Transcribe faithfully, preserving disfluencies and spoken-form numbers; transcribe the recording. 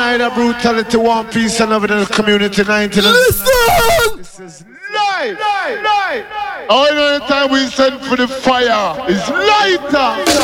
hide a brutality, one piece and love in the community. nineteen. Listen! This is light, light, light. All the time we send for the fire is lighter.